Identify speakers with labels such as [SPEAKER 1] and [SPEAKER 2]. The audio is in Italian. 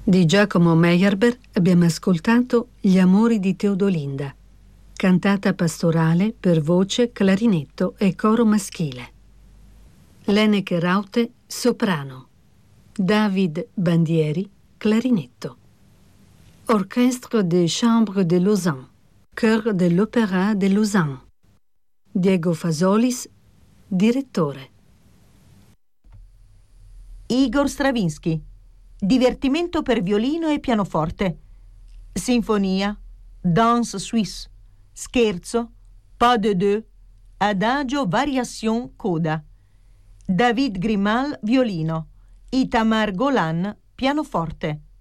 [SPEAKER 1] Di Giacomo Meyerbeer abbiamo ascoltato Gli amori di Teodolinda, cantata pastorale per voce, clarinetto e coro maschile. Leneke Raute, soprano. David Bandieri, clarinetto. Orchestre de Chambre de Lausanne, Chœur de l'Opéra de Lausanne. Diego Fasolis, direttore.
[SPEAKER 2] Igor Stravinsky, divertimento per violino e pianoforte. Sinfonia, danse suisse, scherzo, pas de deux, adagio, variation, coda. David Grimal, violino. Itamar Golan, pianoforte.